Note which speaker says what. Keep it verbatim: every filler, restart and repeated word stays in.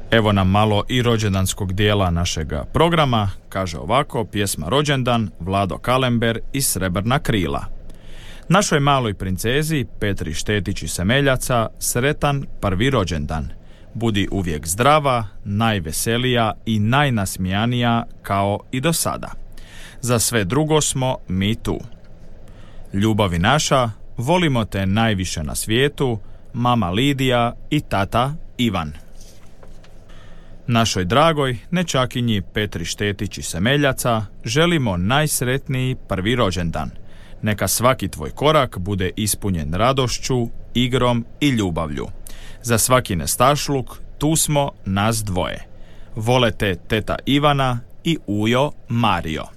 Speaker 1: Evo nam malo i rođendanskog dijela našega programa. Kaže ovako pjesma Rođendan, Vlado Kalember i Srebrna krila. Našoj maloj princezi Petri Štetić iz Semeljaca sretan prvi rođendan. Budi uvijek zdrava, najveselija i najnasmijanija kao i do sada. Za sve drugo smo mi tu. Ljubavi naša, volimo te najviše na svijetu, mama Lidija i tata Ivan. Našoj dragoj nečakinji Petri Štetić iz Semeljaca želimo najsretniji prvi rođendan. Neka svaki tvoj korak bude ispunjen radošću, igrom i ljubavlju. Za svaki nestašluk tu smo nas dvoje. Vole te teta Ivana i ujo Mario.